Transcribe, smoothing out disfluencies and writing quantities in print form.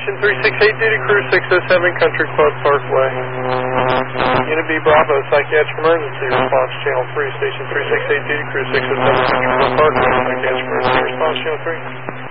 Station 368, duty crew 607 Country Club Parkway. Unit B Bravo, psychiatric emergency response, channel 3, Station 368, duty crew 607 Country Club Parkway, psychiatric emergency response, channel 3.